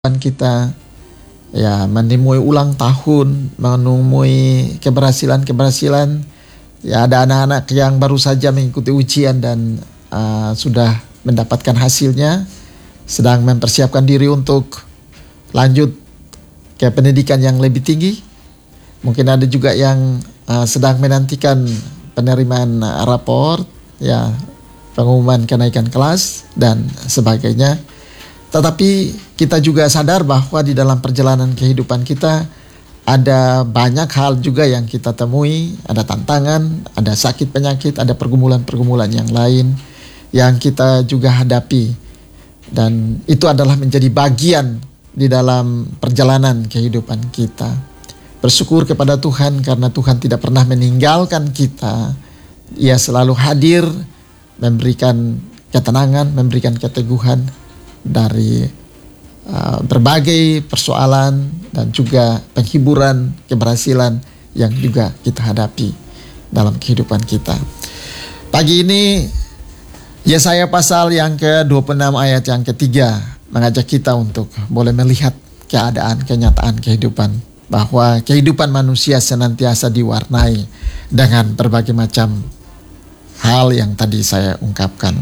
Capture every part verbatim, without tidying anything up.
kita ya menemui ulang tahun, menemui keberhasilan-keberhasilan. Ya, ada anak-anak yang baru saja mengikuti ujian dan uh, sudah mendapatkan hasilnya, sedang mempersiapkan diri untuk lanjut ke pendidikan yang lebih tinggi. Mungkin ada juga yang uh, sedang menantikan penerimaan uh, raport, ya, pengumuman kenaikan kelas dan sebagainya. Tetapi kita juga sadar bahwa di dalam perjalanan kehidupan kita ada banyak hal juga yang kita temui, ada tantangan, ada sakit penyakit, ada pergumulan-pergumulan yang lain yang kita juga hadapi. Dan itu adalah menjadi bagian di dalam perjalanan kehidupan kita. Bersyukur kepada Tuhan karena Tuhan tidak pernah meninggalkan kita. Ia selalu hadir, memberikan ketenangan, memberikan keteguhan dari uh, berbagai persoalan dan juga penghiburan, keberhasilan yang juga kita hadapi dalam kehidupan kita. Pagi ini Yesaya pasal yang ke dua puluh enam ayat yang ketiga mengajak kita untuk boleh melihat keadaan, kenyataan kehidupan, bahwa kehidupan manusia senantiasa diwarnai dengan berbagai macam hal yang tadi saya ungkapkan.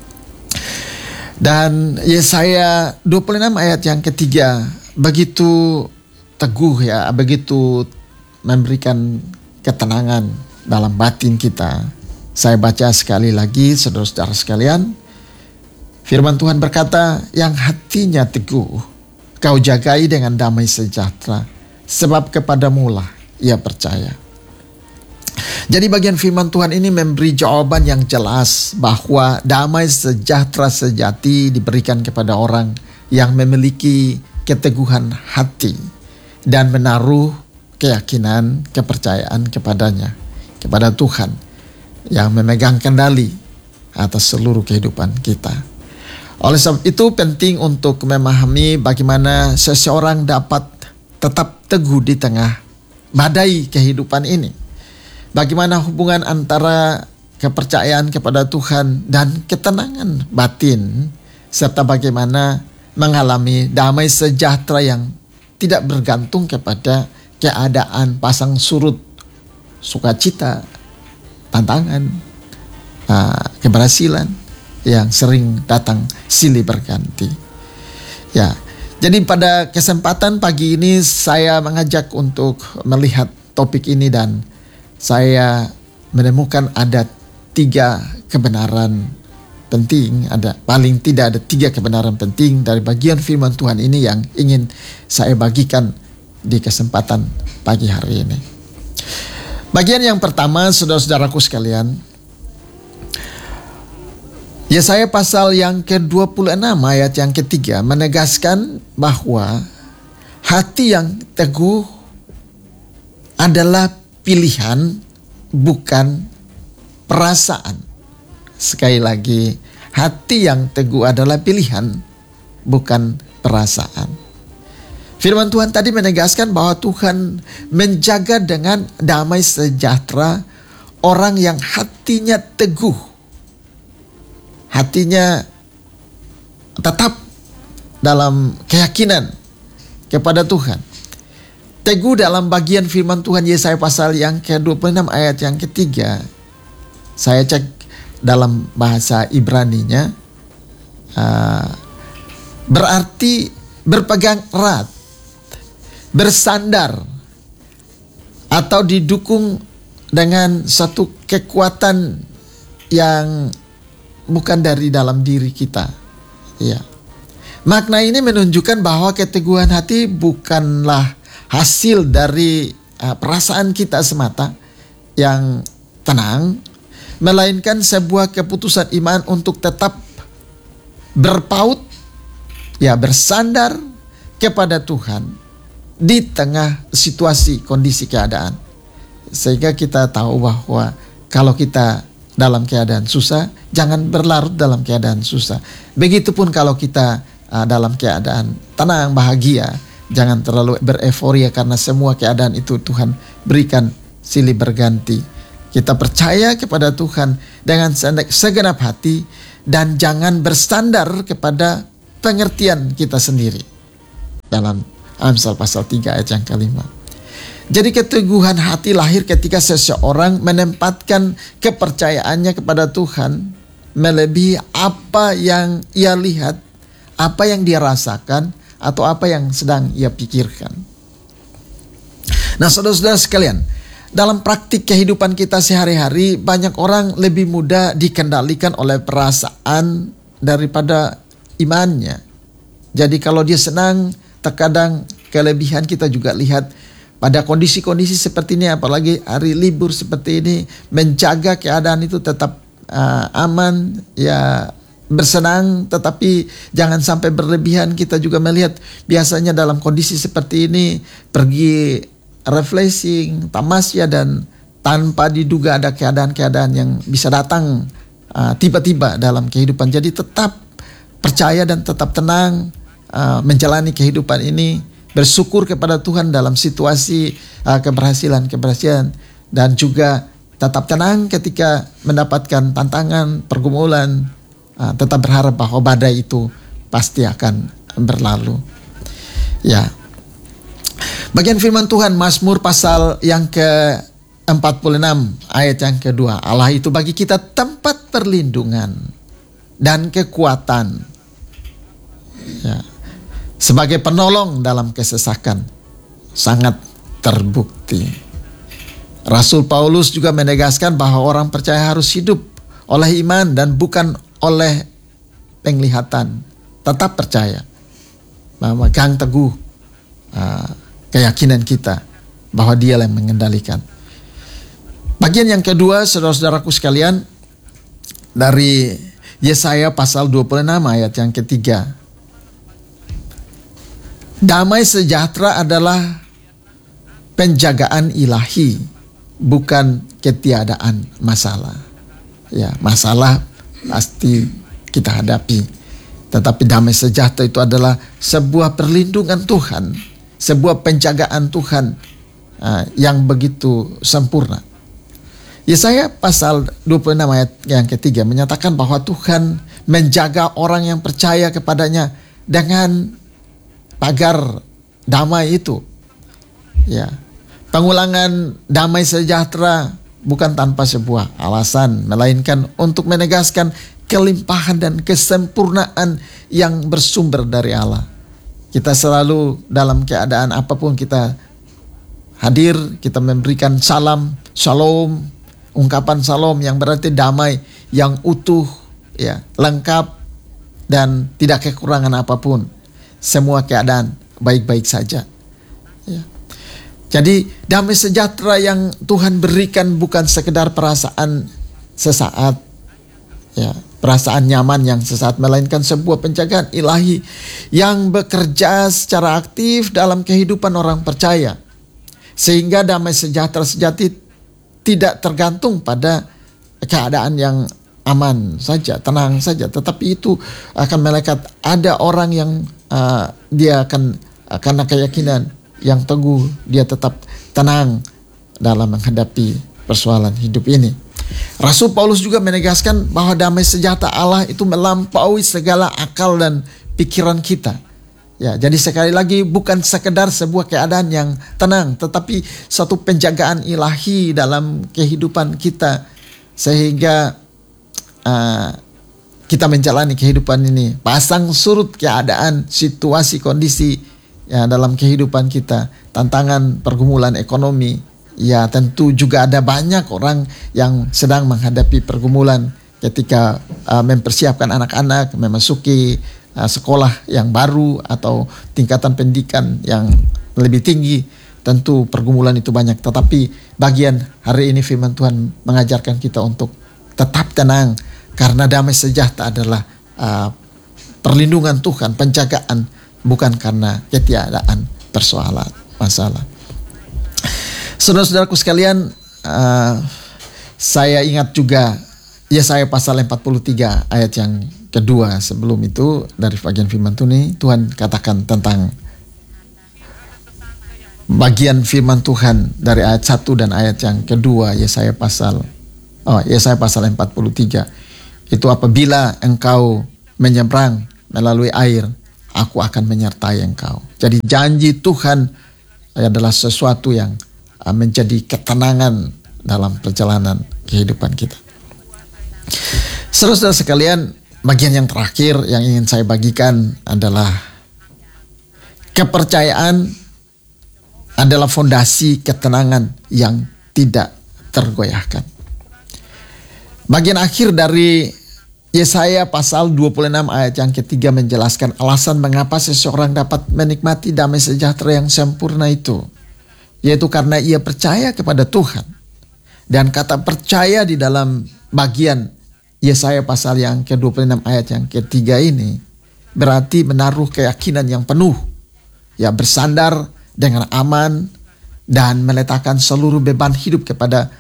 Dan Yesaya dua puluh enam ayat yang ketiga begitu teguh, ya, begitu memberikan ketenangan dalam batin kita. Saya baca sekali lagi, saudara-saudara sekalian. Firman Tuhan berkata, yang hatinya teguh, kau jagai dengan damai sejahtera, sebab kepadamulah ia percaya. Jadi bagian firman Tuhan ini memberi jawaban yang jelas bahwa damai sejahtera sejati diberikan kepada orang yang memiliki keteguhan hati dan menaruh keyakinan, kepercayaan kepadanya, kepada Tuhan yang memegang kendali atas seluruh kehidupan kita. Oleh sebab itu penting untuk memahami bagaimana seseorang dapat tetap teguh di tengah badai kehidupan ini. Bagaimana hubungan antara kepercayaan kepada Tuhan dan ketenangan batin, serta bagaimana mengalami damai sejahtera yang tidak bergantung kepada keadaan pasang surut, sukacita, tantangan, keberhasilan yang sering datang silih berganti. Ya, jadi pada kesempatan pagi ini saya mengajak untuk melihat topik ini dan saya menemukan ada tiga kebenaran penting, ada paling tidak ada tiga kebenaran penting dari bagian firman Tuhan ini yang ingin saya bagikan di kesempatan pagi hari ini. Bagian yang pertama, saudara-saudaraku sekalian, Yesaya pasal yang ke dua puluh enam ayat yang ketiga menegaskan bahwa hati yang teguh adalah pilihan, bukan perasaan. Sekali lagi, hati yang teguh adalah pilihan, bukan perasaan. Firman Tuhan tadi menegaskan bahwa Tuhan menjaga dengan damai sejahtera orang yang hatinya teguh, hatinya tetap dalam keyakinan kepada Tuhan. Teguh dalam bagian firman Tuhan Yesaya pasal yang ke dua puluh enam ayat yang ketiga. Saya cek dalam bahasa Ibraninya, uh, berarti berpegang erat, bersandar, atau didukung dengan satu kekuatan yang bukan dari dalam diri kita. Ya. Makna ini menunjukkan bahwa keteguhan hati bukanlah hasil dari uh, perasaan kita semata yang tenang, melainkan sebuah keputusan iman untuk tetap berpaut, ya, bersandar kepada Tuhan di tengah situasi kondisi keadaan. Sehingga kita tahu bahwa kalau kita dalam keadaan susah, jangan berlarut dalam keadaan susah. Begitupun kalau kita uh, dalam keadaan tenang, bahagia, jangan terlalu bereforia karena semua keadaan itu Tuhan berikan silih berganti. Kita percaya kepada Tuhan dengan segenap hati dan jangan bersandar kepada pengertian kita sendiri. dalam Amsal pasal tiga ayat yang kelima. Jadi keteguhan hati lahir ketika seseorang menempatkan kepercayaannya kepada Tuhan melebihi apa yang ia lihat, apa yang dia rasakan, atau apa yang sedang ia pikirkan. Nah, saudara-saudara sekalian, dalam praktik kehidupan kita sehari-hari, banyak orang lebih mudah dikendalikan oleh perasaan daripada imannya. Jadi kalau dia senang, terkadang kelebihan kita juga lihat pada kondisi-kondisi seperti ini, apalagi hari libur seperti ini, menjaga keadaan itu tetap uh, aman, ya bersenang, tetapi jangan sampai berlebihan. Kita juga melihat biasanya dalam kondisi seperti ini, pergi refreshing, tamasya, dan tanpa diduga ada keadaan-keadaan yang bisa datang uh, tiba-tiba dalam kehidupan. Jadi tetap percaya dan tetap tenang uh, menjalani kehidupan ini, bersyukur kepada Tuhan dalam situasi uh, keberhasilan-keberhasilan, dan juga tetap tenang ketika mendapatkan tantangan, pergumulan, uh, tetap berharap bahwa badai itu pasti akan berlalu. Ya. Bagian firman Tuhan Mazmur pasal yang ke empat puluh enam ayat yang kedua. Allah itu bagi kita tempat perlindungan dan kekuatan. Ya. Sebagai penolong dalam kesesakan, sangat terbukti. Rasul Paulus juga menegaskan bahwa orang percaya harus hidup oleh iman dan bukan oleh penglihatan. Tetap percaya, memegang teguh uh, keyakinan kita bahwa Dia yang mengendalikan. Bagian yang kedua, saudara-saudaraku sekalian, dari Yesaya pasal dua puluh enam ayat yang ketiga. Damai sejahtera adalah penjagaan ilahi, bukan ketiadaan masalah. Ya, masalah pasti kita hadapi, tetapi damai sejahtera itu adalah sebuah perlindungan Tuhan, sebuah penjagaan Tuhan uh, yang begitu sempurna. Yesaya pasal dua puluh enam ayat yang ketiga menyatakan bahwa Tuhan menjaga orang yang percaya kepadanya dengan pagar damai itu. Ya. Pengulangan damai sejahtera bukan tanpa sebuah alasan, melainkan untuk menegaskan kelimpahan dan kesempurnaan yang bersumber dari Allah. Kita selalu dalam keadaan apapun kita hadir, kita memberikan salam, shalom, ungkapan shalom yang berarti damai yang utuh, ya, lengkap dan tidak kekurangan apapun. Semua keadaan baik-baik saja. Ya. Jadi damai sejahtera yang Tuhan berikan bukan sekedar perasaan sesaat, ya, perasaan nyaman yang sesaat, melainkan sebuah penjagaan ilahi yang bekerja secara aktif dalam kehidupan orang percaya. Sehingga damai sejahtera sejati tidak tergantung pada keadaan yang aman saja, tenang saja, tetapi itu akan melekat. Ada orang yang uh, dia akan uh, karena keyakinan yang teguh, dia tetap tenang dalam menghadapi persoalan hidup ini. Rasul Paulus juga menegaskan bahwa damai sejahtera Allah itu melampaui segala akal dan pikiran kita. Ya, jadi sekali lagi bukan sekedar sebuah keadaan yang tenang, tetapi satu penjagaan ilahi dalam kehidupan kita, sehingga Uh, kita menjalani kehidupan ini pasang surut keadaan, situasi, kondisi, ya, dalam kehidupan kita, tantangan, pergumulan ekonomi. Ya, tentu juga ada banyak orang yang sedang menghadapi pergumulan ketika uh, mempersiapkan anak-anak memasuki uh, sekolah yang baru atau tingkatan pendidikan yang lebih tinggi. Tentu pergumulan itu banyak, tetapi bagian hari ini firman Tuhan mengajarkan kita untuk tetap tenang, karena damai sejahtera adalah uh, perlindungan Tuhan, penjagaan, bukan karena ketiadaan persoalan, masalah. Saudara-saudaraku sekalian, uh, saya ingat juga Yesaya pasal empat puluh tiga ayat yang kedua. Sebelum itu dari bagian firman Tuhan, Tuhan katakan tentang bagian firman Tuhan dari ayat satu dan ayat yang kedua Yesaya pasal oh Yesaya pasal empat puluh tiga. Itu apabila engkau menyeberang melalui air, aku akan menyertai engkau. Jadi janji Tuhan adalah sesuatu yang menjadi ketenangan dalam perjalanan kehidupan kita. Saudara-saudara sekalian, bagian yang terakhir yang ingin saya bagikan adalah kepercayaan adalah fondasi ketenangan yang tidak tergoyahkan. Bagian akhir dari Yesaya pasal dua puluh enam ayat yang ketiga menjelaskan alasan mengapa seseorang dapat menikmati damai sejahtera yang sempurna itu, yaitu karena ia percaya kepada Tuhan. Dan kata percaya di dalam bagian Yesaya pasal yang ke dua puluh enam ayat yang ketiga ini berarti menaruh keyakinan yang penuh, ya, bersandar dengan aman dan meletakkan seluruh beban hidup kepada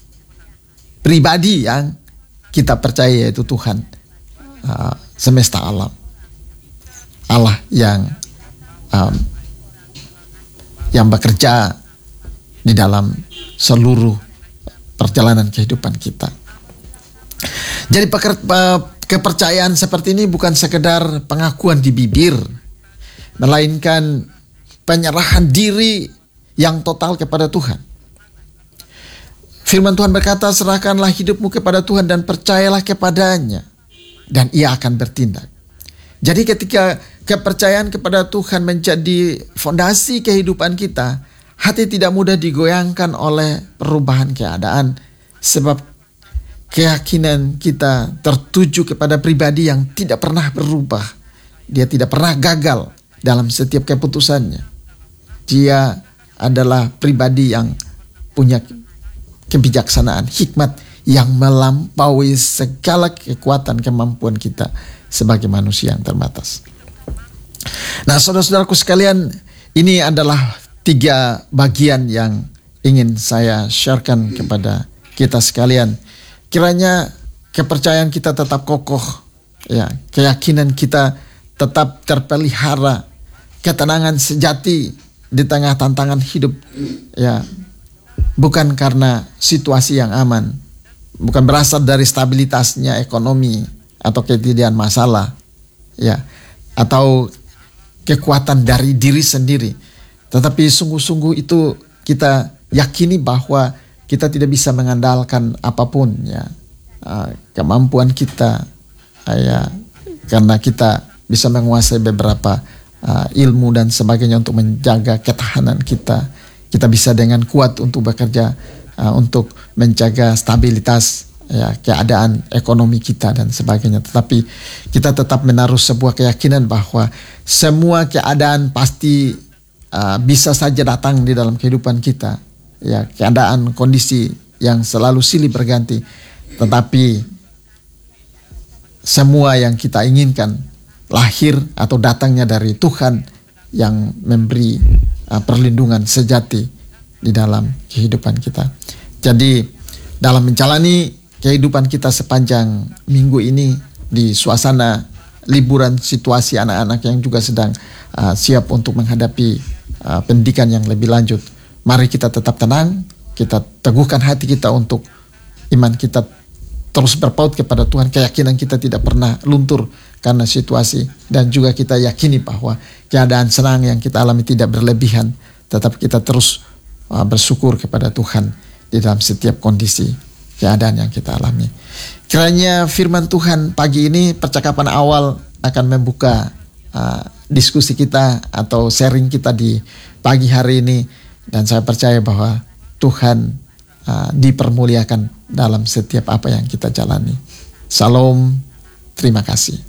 pribadi yang kita percaya, yaitu Tuhan uh, semesta alam, Allah yang um, yang bekerja di dalam seluruh perjalanan kehidupan kita. Jadi kepercayaan seperti ini bukan sekedar pengakuan di bibir, melainkan penyerahan diri yang total kepada Tuhan. Firman Tuhan berkata, serahkanlah hidupmu kepada Tuhan dan percayalah kepadanya, dan ia akan bertindak. Jadi ketika kepercayaan kepada Tuhan menjadi fondasi kehidupan kita, hati tidak mudah digoyangkan oleh perubahan keadaan, sebab keyakinan kita tertuju kepada pribadi yang tidak pernah berubah. Dia tidak pernah gagal dalam setiap keputusannya. Dia adalah pribadi yang punya kebijaksanaan, hikmat yang melampaui segala kekuatan kemampuan kita sebagai manusia yang terbatas. Nah, saudara-saudaraku sekalian, ini adalah tiga bagian yang ingin saya sharekan kepada kita sekalian. Kiranya kepercayaan kita tetap kokoh, ya, keyakinan kita tetap terpelihara, ketenangan sejati di tengah tantangan hidup, ya, bukan karena situasi yang aman, bukan berasal dari stabilitasnya ekonomi atau ketiadaan masalah, ya, atau kekuatan dari diri sendiri, tetapi sungguh-sungguh itu kita yakini bahwa kita tidak bisa mengandalkan apapun, ya, kemampuan kita, ya, karena kita bisa menguasai beberapa uh, ilmu dan sebagainya untuk menjaga ketahanan kita. Kita bisa dengan kuat untuk bekerja uh, untuk menjaga stabilitas, ya, keadaan ekonomi kita dan sebagainya. Tetapi kita tetap menaruh sebuah keyakinan bahwa semua keadaan pasti uh, bisa saja datang di dalam kehidupan kita, ya, keadaan kondisi yang selalu silih berganti. Tetapi semua yang kita inginkan lahir atau datangnya dari Tuhan yang memberi uh, perlindungan sejati di dalam kehidupan kita. Jadi dalam menjalani kehidupan kita sepanjang minggu ini di suasana liburan, situasi anak-anak yang juga sedang uh, siap untuk menghadapi uh, pendidikan yang lebih lanjut, mari kita tetap tenang, kita teguhkan hati kita untuk iman kita terus berpaut kepada Tuhan, keyakinan kita tidak pernah luntur karena situasi, dan juga kita yakini bahwa keadaan senang yang kita alami tidak berlebihan, tetap kita terus uh, bersyukur kepada Tuhan di dalam setiap kondisi keadaan yang kita alami. Kiranya firman Tuhan pagi ini, percakapan awal, akan membuka uh, diskusi kita atau sharing kita di pagi hari ini, dan saya percaya bahwa Tuhan uh, dipermuliakan dalam setiap apa yang kita jalani. Salam, terima kasih.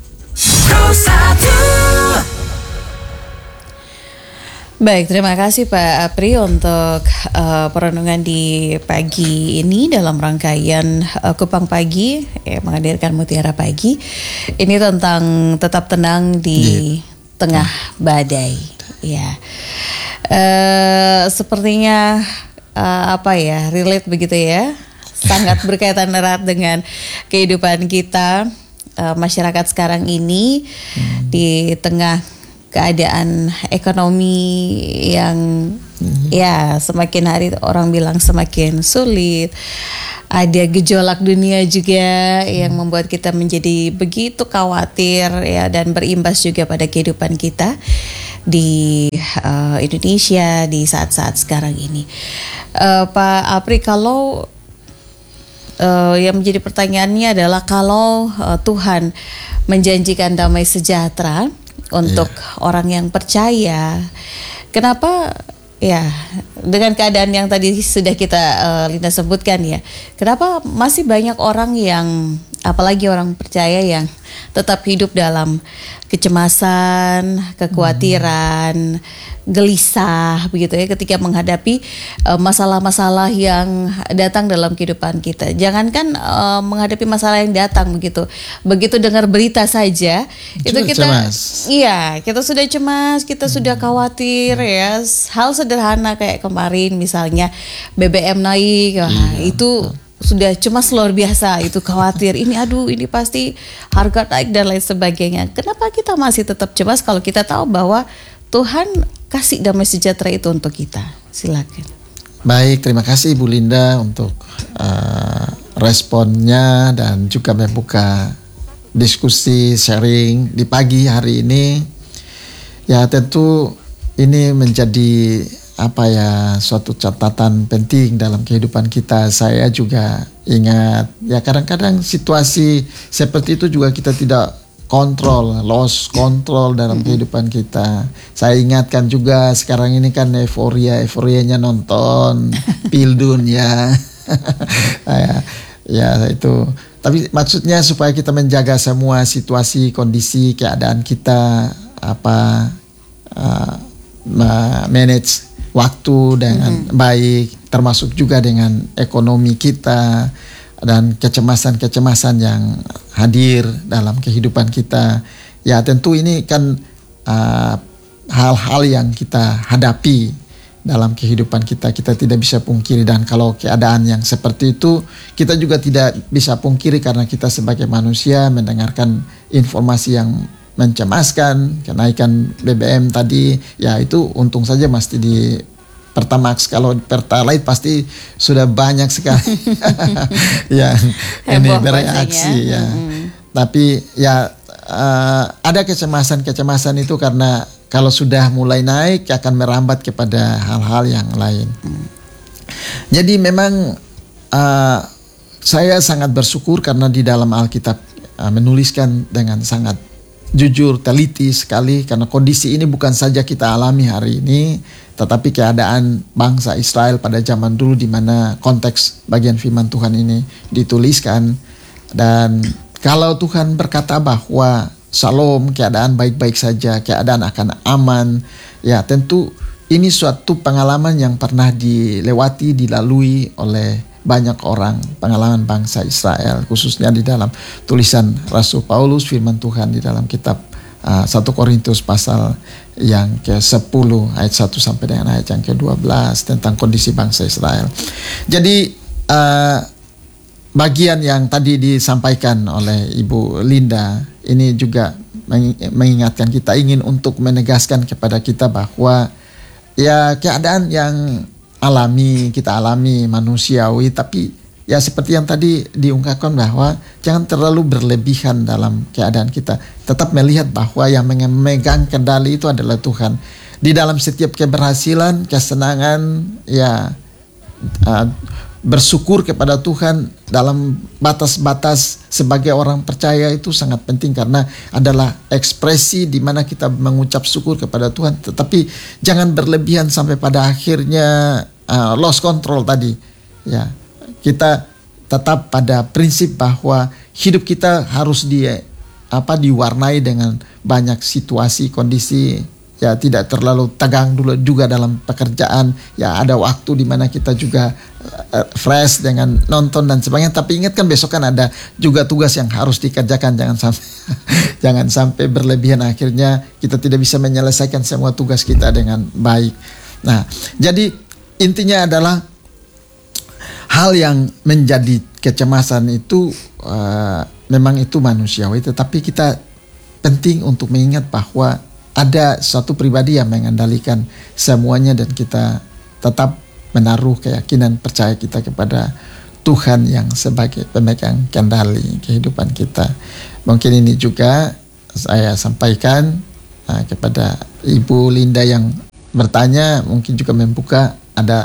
Baik, terima kasih Pak Apri untuk uh, perenungan di pagi ini dalam rangkaian uh, Kupang Pagi, ya, menghadirkan Mutiara Pagi. Ini tentang tetap tenang di yeah. tengah badai. Ya, uh, sepertinya uh, apa ya, relate begitu ya, sangat berkaitan erat dengan kehidupan kita, uh, masyarakat sekarang ini hmm. di tengah keadaan ekonomi yang Ya, semakin hari orang bilang semakin sulit. Ada gejolak dunia juga yang membuat kita menjadi begitu khawatir ya, dan berimbas juga pada kehidupan kita di uh, Indonesia di saat-saat sekarang ini. Uh, Pak Apri, kalau uh, yang menjadi pertanyaannya adalah kalau uh, Tuhan menjanjikan damai sejahtera untuk yeah. orang yang percaya, kenapa ya dengan keadaan yang tadi sudah kita uh, Linda sebutkan ya, kenapa masih banyak orang yang, apalagi orang percaya, yang tetap hidup dalam kecemasan, kekhawatiran, hmm. gelisah begitu ya ketika menghadapi uh, masalah-masalah yang datang dalam kehidupan kita. Jangankan uh, menghadapi masalah yang datang begitu. Begitu dengar berita saja itu kita cemas. Iya, kita sudah cemas, kita hmm. sudah khawatir ya. Hal sederhana kayak kemarin misalnya B B M naik, wah, iya, itu betul. Sudah cemas luar biasa, itu khawatir. Ini aduh, ini pasti harga naik dan lain sebagainya. Kenapa kita masih tetap cemas kalau kita tahu bahwa Tuhan kasih damai sejahtera itu untuk kita? Silakan. Baik, terima kasih Ibu Linda untuk uh, responnya dan juga membuka diskusi sharing di pagi hari ini. Ya, tentu ini menjadi apa ya, suatu catatan penting dalam kehidupan kita. Saya juga ingat ya, kadang-kadang situasi seperti itu juga kita tidak kontrol, lost control dalam kehidupan kita. Saya ingatkan juga sekarang ini kan euforia, euforianya nonton Pildun ya. ya, ya itu. Tapi maksudnya supaya kita menjaga semua situasi, kondisi, keadaan kita, apa uh, manage waktu dengan mm-hmm. baik, termasuk juga dengan ekonomi kita dan kecemasan-kecemasan yang hadir dalam kehidupan kita. Ya tentu ini kan uh, hal-hal yang kita hadapi dalam kehidupan kita. Kita tidak bisa pungkiri, dan kalau keadaan yang seperti itu kita juga tidak bisa pungkiri karena kita sebagai manusia mendengarkan informasi yang mencemaskan, kenaikan B B M tadi, ya itu untung saja mesti di Pertamax. Kalau Pertalite pasti sudah banyak sekali yang ini bereaksi ya. Mm-hmm. Tapi ya uh, ada kecemasan-kecemasan itu karena kalau sudah mulai naik akan merambat kepada hal-hal yang lain. Mm. Jadi memang uh, saya sangat bersyukur karena di dalam Alkitab uh, menuliskan dengan sangat jujur, teliti sekali, karena kondisi ini bukan saja kita alami hari ini, tetapi keadaan bangsa Israel pada zaman dulu di mana konteks bagian firman Tuhan ini dituliskan. Dan kalau Tuhan berkata bahwa Shalom, keadaan baik-baik saja, keadaan akan aman, ya tentu ini suatu pengalaman yang pernah dilewati, dilalui oleh banyak orang, pengalaman bangsa Israel, khususnya di dalam tulisan Rasul Paulus, firman Tuhan di dalam kitab uh, satu Korintus pasal yang ke sepuluh ayat satu sampai dengan ayat yang ke dua belas tentang kondisi bangsa Israel. Jadi uh, bagian yang tadi disampaikan oleh Ibu Linda ini juga mengingatkan kita, ingin untuk menegaskan kepada kita bahwa ya keadaan yang alami, kita alami, manusiawi, tapi ya seperti yang tadi diungkapkan bahwa jangan terlalu berlebihan dalam keadaan kita. Tetap melihat bahwa yang memegang kendali itu adalah Tuhan. Di dalam setiap keberhasilan, kesenangan, ya uh, bersyukur kepada Tuhan dalam batas-batas sebagai orang percaya itu sangat penting, karena adalah ekspresi di mana kita mengucap syukur kepada Tuhan, tetapi jangan berlebihan sampai pada akhirnya uh, lost control tadi. Ya, kita tetap pada prinsip bahwa hidup kita harus di apa diwarnai dengan banyak situasi, kondisi. Ya, tidak terlalu tegang dulu juga dalam pekerjaan. Ya, ada waktu di mana kita juga uh, fresh dengan nonton dan sebagainya. Tapi ingat kan besok kan ada juga tugas yang harus dikerjakan. Jangan sampai jangan sampai berlebihan, akhirnya kita tidak bisa menyelesaikan semua tugas kita dengan baik. Nah, jadi intinya adalah hal yang menjadi kecemasan itu uh, memang itu manusiawi, tetapi kita penting untuk mengingat bahwa ada satu pribadi yang mengendalikan semuanya, dan kita tetap menaruh keyakinan percaya kita kepada Tuhan yang sebagai pemegang kendali kehidupan kita. Mungkin ini juga saya sampaikan uh, kepada Ibu Linda yang bertanya, mungkin juga membuka ada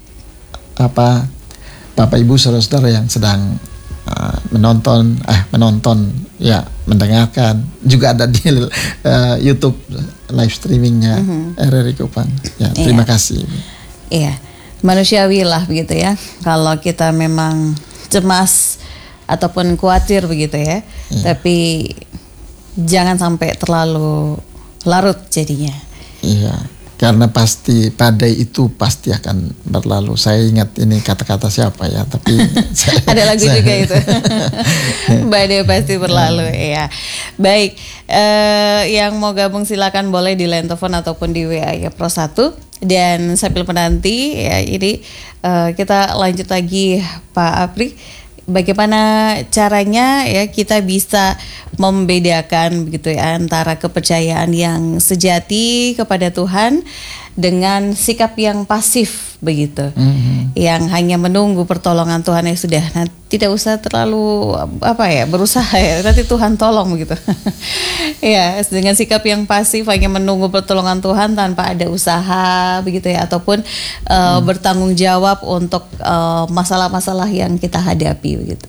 apa Bapak Ibu saudara-saudara yang sedang uh, menonton, eh menonton ya mendengarkan juga ada di uh, YouTube live streamingnya mm-hmm. R R I Kupang. Ya terima yeah. kasih. Iya, manusiawi lah begitu ya. Kalau kita memang cemas ataupun khawatir begitu ya, yeah. tapi jangan sampai terlalu larut jadinya. Iya. Karena pasti badai itu pasti akan berlalu. Saya ingat ini kata-kata siapa ya, tapi saya, ada lagu saya, juga itu. Badai pasti berlalu, ya. Baik, eh, yang mau gabung silakan boleh di line telepon ataupun di W A ya Pro satu. Dan sambil menanti ya ini eh, kita lanjut lagi Pak Apri. Bagaimana caranya ya kita bisa membedakan begitu ya antara kepercayaan yang sejati kepada Tuhan dengan sikap yang pasif begitu, mm-hmm. yang hanya menunggu pertolongan Tuhan yang sudah, nah, tidak usah terlalu apa ya berusaha ya, nanti Tuhan tolong begitu. Ya, dengan sikap yang pasif hanya menunggu pertolongan Tuhan tanpa ada usaha begitu ya, ataupun uh, mm. bertanggung jawab untuk uh, masalah-masalah yang kita hadapi begitu.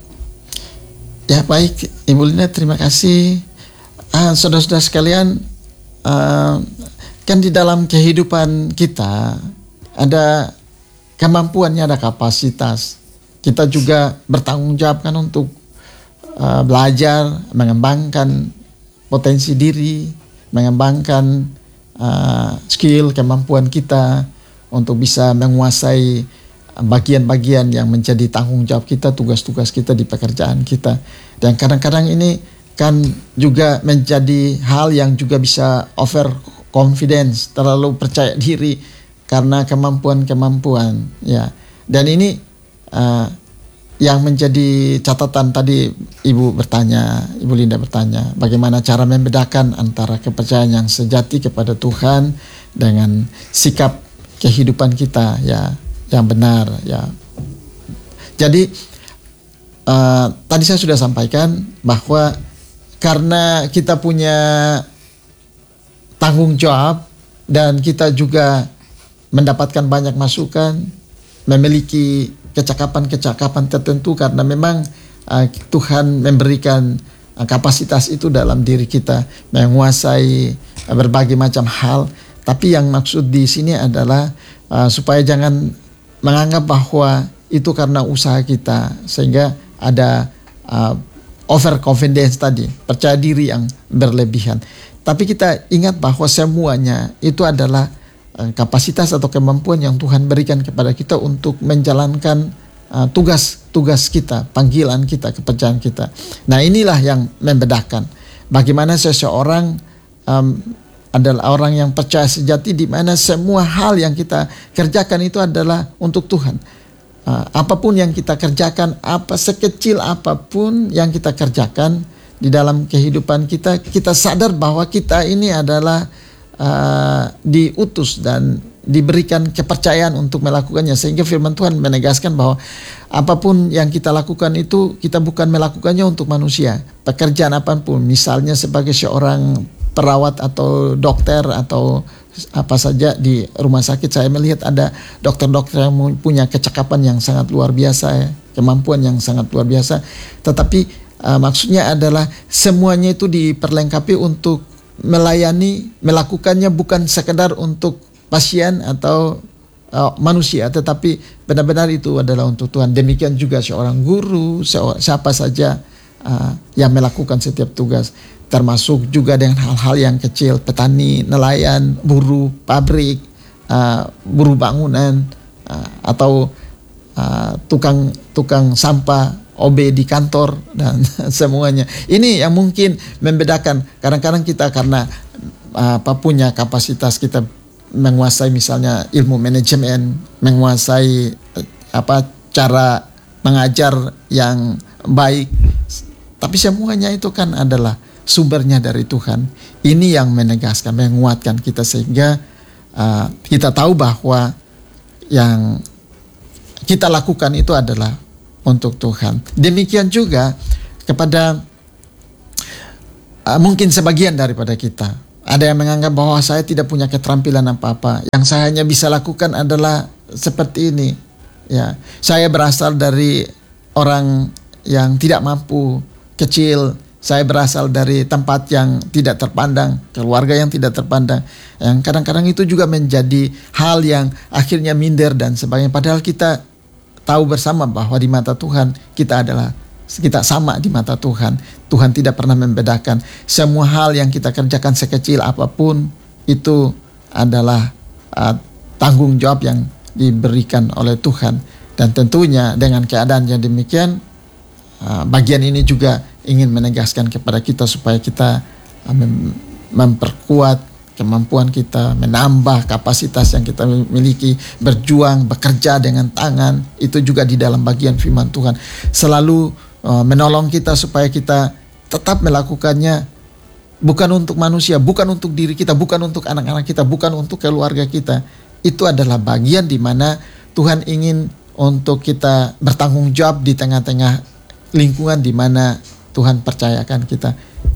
Ya baik, Ibu Lina, terima kasih. Ah, saudara-saudara sekalian, uh, kan di dalam kehidupan kita ada kemampuannya, ada kapasitas. Kita juga bertanggung jawab kan untuk uh, belajar, mengembangkan potensi diri, mengembangkan uh, skill, kemampuan kita untuk bisa menguasai bagian-bagian yang menjadi tanggung jawab kita, tugas-tugas kita di pekerjaan kita. Dan kadang-kadang ini kan juga menjadi hal yang juga bisa over confidence, terlalu percaya diri karena kemampuan-kemampuan ya. Dan ini uh, yang menjadi catatan tadi Ibu bertanya, Ibu Linda bertanya, bagaimana cara membedakan antara kepercayaan yang sejati kepada Tuhan dengan sikap kehidupan kita ya yang benar ya. Jadi uh, tadi saya sudah sampaikan bahwa karena kita punya tanggung jawab dan kita juga mendapatkan banyak masukan, memiliki kecakapan-kecakapan tertentu karena memang uh, Tuhan memberikan uh, kapasitas itu dalam diri kita menguasai uh, berbagai macam hal. Tapi yang maksud di sini adalah uh, supaya jangan menganggap bahwa itu karena usaha kita sehingga ada uh, overconfidence tadi, percaya diri yang berlebihan. Tapi kita ingat bahwa semuanya itu adalah uh, kapasitas atau kemampuan yang Tuhan berikan kepada kita untuk menjalankan uh, tugas-tugas kita, panggilan kita, kepercayaan kita. Nah inilah yang membedakan bagaimana seseorang um, adalah orang yang percaya sejati, di mana semua hal yang kita kerjakan itu adalah untuk Tuhan. Uh, apapun yang kita kerjakan, apa sekecil apapun yang kita kerjakan di dalam kehidupan kita, kita sadar bahwa kita ini adalah uh, diutus dan diberikan kepercayaan untuk melakukannya. Sehingga firman Tuhan menegaskan bahwa apapun yang kita lakukan itu kita bukan melakukannya untuk manusia. Pekerjaan apapun, misalnya sebagai seorang perawat atau dokter atau apa saja di rumah sakit, saya melihat ada dokter-dokter yang punya kecakapan yang sangat luar biasa ya, kemampuan yang sangat luar biasa. Tetapi Uh, maksudnya adalah semuanya itu diperlengkapi untuk melayani, melakukannya bukan sekedar untuk pasien atau uh, manusia, tetapi benar-benar itu adalah untuk Tuhan. Demikian juga seorang guru, seorang, siapa saja uh, yang melakukan setiap tugas, termasuk juga dengan hal-hal yang kecil, petani, nelayan, buruh, pabrik, uh, buruh bangunan, uh, atau uh, tukang tukang sampah, O B di kantor dan semuanya. Ini yang mungkin membedakan. Kadang-kadang kita karena apa punya kapasitas, kita menguasai misalnya ilmu manajemen, menguasai apa cara mengajar yang baik. Tapi semuanya itu kan adalah sumbernya dari Tuhan. Ini yang menegaskan, menguatkan kita sehingga uh, kita tahu bahwa yang kita lakukan itu adalah untuk Tuhan. Demikian juga kepada uh, mungkin sebagian daripada kita. Ada yang menganggap bahwa saya tidak punya keterampilan apa-apa. Yang saya hanya bisa lakukan adalah seperti ini. Ya, saya berasal dari orang yang tidak mampu, kecil. Saya berasal dari tempat yang tidak terpandang, keluarga yang tidak terpandang. Yang kadang-kadang itu juga menjadi hal yang akhirnya minder dan sebagainya. Padahal kita tahu bersama bahwa di mata Tuhan kita adalah kita sama di mata Tuhan. Tuhan tidak pernah membedakan. Semua hal yang kita kerjakan sekecil apapun itu adalah uh, tanggung jawab yang diberikan oleh Tuhan. Dan tentunya dengan keadaan yang demikian, uh, bagian ini juga ingin menegaskan kepada kita supaya kita uh, mem- memperkuat kemampuan kita, menambah kapasitas yang kita miliki, berjuang, bekerja dengan tangan, itu juga di dalam bagian firman Tuhan. Selalu uh, menolong kita supaya kita tetap melakukannya bukan untuk manusia, bukan untuk diri kita, bukan untuk anak-anak kita, bukan untuk keluarga kita. Itu adalah bagian di mana Tuhan ingin untuk kita bertanggung jawab di tengah-tengah lingkungan di mana Tuhan percayakan kita.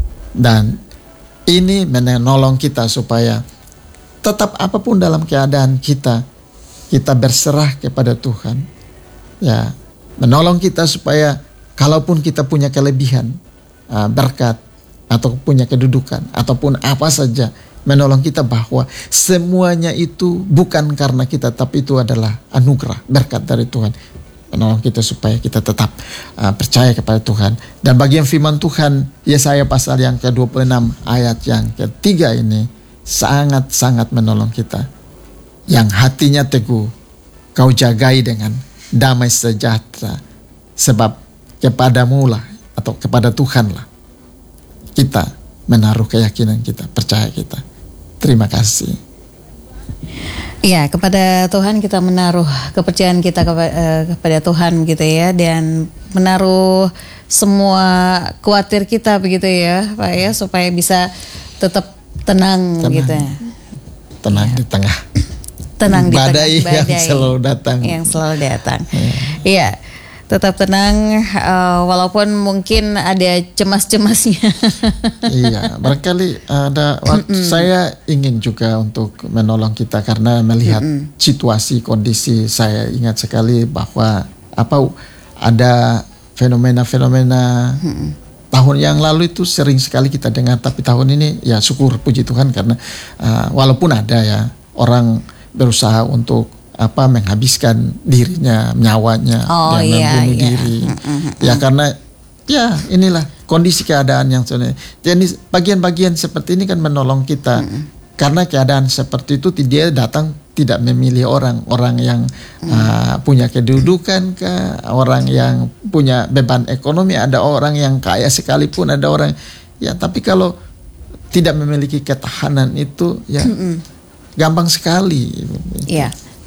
Dan ini menolong kita supaya tetap apapun dalam keadaan kita, kita berserah kepada Tuhan. Ya, menolong kita supaya kalaupun kita punya kelebihan, berkat, atau punya kedudukan, ataupun apa saja, menolong kita bahwa semuanya itu bukan karena kita, tapi itu adalah anugerah, berkat dari Tuhan. Menolong kita supaya kita tetap uh, percaya kepada Tuhan. Dan bagian firman Tuhan, Yesaya pasal yang ke dua puluh enam ayat yang ketiga ini sangat-sangat menolong kita. Yang hatinya teguh, kau jagai dengan damai sejahtera. Sebab kepadamu lah, atau kepada Tuhan lah, kita menaruh keyakinan kita, percaya kita. Terima kasih. Ya, kepada Tuhan kita menaruh kepercayaan kita kepada, uh, kepada Tuhan gitu ya, dan menaruh semua khawatir kita begitu ya Pak ya, supaya bisa tetap tenang, tenang. gitu. Tenang ya. Di tengah tenang di badai, tengah badai yang selalu datang. Yang selalu datang. Iya. Ya. Tetap tenang uh, walaupun mungkin ada cemas-cemasnya. Iya, barangkali ada waktu saya ingin juga untuk menolong kita karena melihat Mm-mm. situasi kondisi. Saya ingat sekali bahwa apa ada fenomena-fenomena Mm-mm. tahun yang lalu itu sering sekali kita dengar, tapi tahun ini ya syukur puji Tuhan karena uh, walaupun ada ya orang berusaha untuk apa menghabiskan dirinya, nyawanya, oh, dan iya, membunuh iya. diri. Mm-mm. Ya karena ya inilah kondisi keadaan yang sebenarnya. Jadi bagian-bagian seperti ini kan menolong kita. Mm-mm. Karena keadaan seperti itu dia datang tidak memilih orang, orang yang mm. uh, punya kedudukan kah, orang yang punya beban ekonomi, ada orang yang kaya sekalipun, ada orang ya tapi kalau tidak memiliki ketahanan itu ya Mm-mm. gampang sekali. Iya.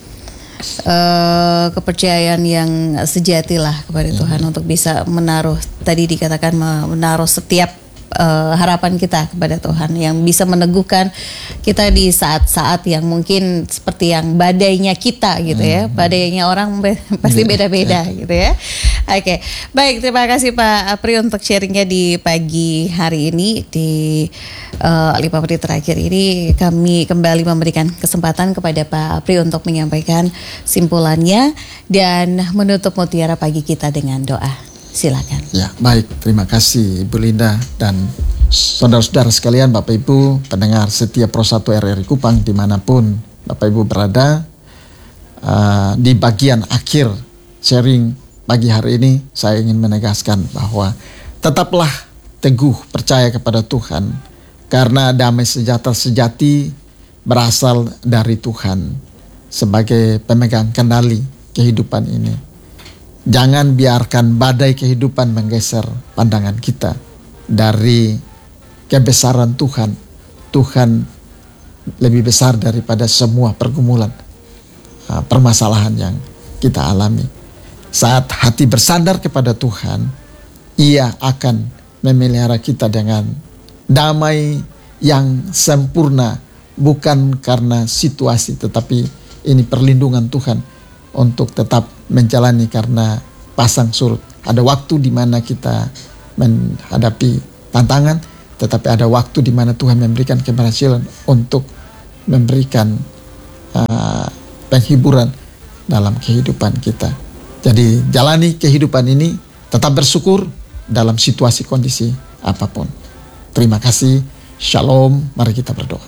Uh, kepercayaan yang sejati lah kepada ya. Tuhan untuk bisa menaruh, tadi dikatakan menaruh setiap uh, harapan kita kepada Tuhan, yang bisa meneguhkan kita di saat-saat yang mungkin seperti yang badainya kita gitu ya. Badainya orang be- pasti beda-beda gitu ya. Oke, okay. Baik, terima kasih Pak Apri untuk sharingnya di pagi hari ini. Di uh, lima menit terakhir ini kami kembali memberikan kesempatan kepada Pak Apri untuk menyampaikan simpulannya dan menutup Mutiara Pagi kita dengan doa. Silakan. Ya, baik. Terima kasih Ibu Linda dan saudara-saudara sekalian, Bapak Ibu pendengar setia Pro satu R R I Kupang dimanapun Bapak Ibu berada. Uh, di bagian akhir sharing pagi hari ini saya ingin menegaskan bahwa tetaplah teguh percaya kepada Tuhan, karena damai sejahtera sejati berasal dari Tuhan sebagai pemegang kendali kehidupan ini. Jangan biarkan badai kehidupan menggeser pandangan kita dari kebesaran Tuhan. Tuhan lebih besar daripada semua pergumulan, permasalahan yang kita alami. Saat hati bersandar kepada Tuhan, Ia akan memelihara kita dengan damai yang sempurna, bukan karena situasi, tetapi ini perlindungan Tuhan untuk tetap menjalani karena pasang surut. Ada waktu di mana kita menghadapi tantangan, tetapi ada waktu di mana Tuhan memberikan keberhasilan untuk memberikan uh, penghiburan dalam kehidupan kita. Jadi jalani kehidupan ini, tetap bersyukur dalam situasi kondisi apapun. Terima kasih. Shalom. Mari kita berdoa.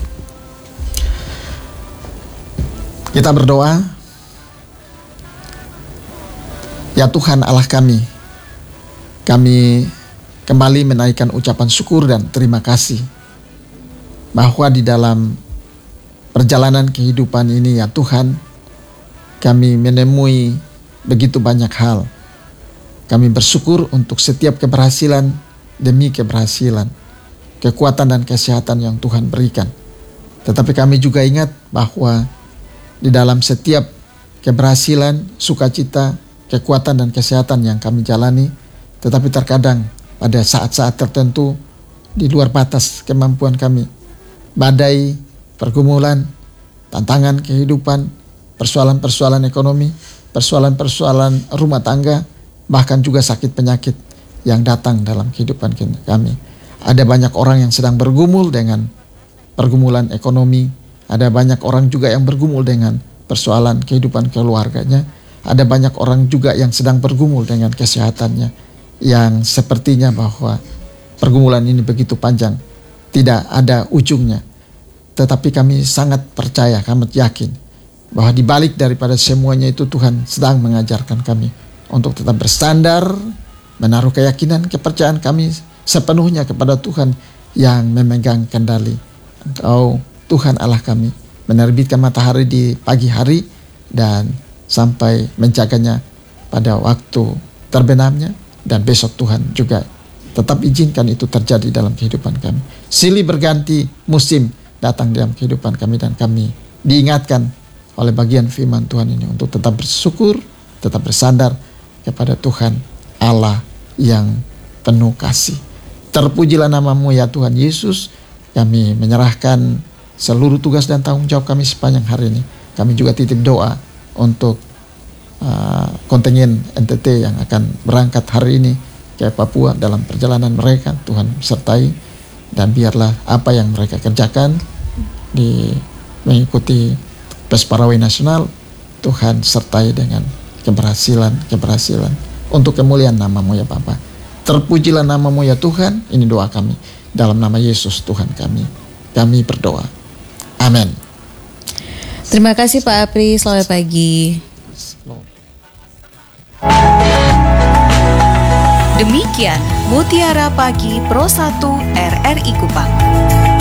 Kita berdoa. Ya Tuhan Allah kami, kami kembali menaikkan ucapan syukur dan terima kasih bahwa di dalam perjalanan kehidupan ini ya Tuhan, kami menemui begitu banyak hal. Kami bersyukur untuk setiap keberhasilan demi keberhasilan, kekuatan dan kesehatan yang Tuhan berikan. Tetapi kami juga ingat bahwa di dalam setiap keberhasilan, sukacita, kekuatan dan kesehatan yang kami jalani, tetapi terkadang pada saat-saat tertentu di luar batas kemampuan kami, badai, pergumulan, tantangan kehidupan, persoalan-persoalan ekonomi, persoalan-persoalan rumah tangga, bahkan juga sakit penyakit yang datang dalam kehidupan kami. Ada banyak orang yang sedang bergumul dengan pergumulan ekonomi, ada banyak orang juga yang bergumul dengan persoalan kehidupan keluarganya. Ada banyak orang juga yang sedang bergumul dengan kesehatannya, yang sepertinya bahwa pergumulan ini begitu panjang, tidak ada ujungnya. Tetapi kami sangat percaya, kami yakin bahwa di balik daripada semuanya itu Tuhan sedang mengajarkan kami untuk tetap bersandar, menaruh keyakinan, kepercayaan kami sepenuhnya kepada Tuhan yang memegang kendali. Engkau Tuhan Allah kami, menerbitkan matahari di pagi hari dan sampai menjaganya pada waktu terbenamnya, dan besok Tuhan juga tetap izinkan itu terjadi dalam kehidupan kami. Silih berganti musim datang dalam kehidupan kami, dan kami diingatkan oleh bagian firman Tuhan ini untuk tetap bersyukur, tetap bersandar kepada Tuhan Allah yang penuh kasih. Terpujilah namamu ya Tuhan Yesus. Kami menyerahkan seluruh tugas dan tanggung jawab kami sepanjang hari ini. Kami juga titip doa untuk uh, kontingen N T T yang akan berangkat hari ini ke Papua dalam perjalanan mereka. Tuhan sertai, dan biarlah apa yang mereka kerjakan di mengikuti Pesparawai Nasional, Tuhan sertai dengan keberhasilan-keberhasilan untuk kemuliaan namamu ya Bapa. Terpujilah namamu ya Tuhan. Ini doa kami dalam nama Yesus Tuhan kami. Kami berdoa. Amin. Terima kasih Pak Apri, selamat pagi. Demikian Mutiara Pagi Pro satu R R I Kupang.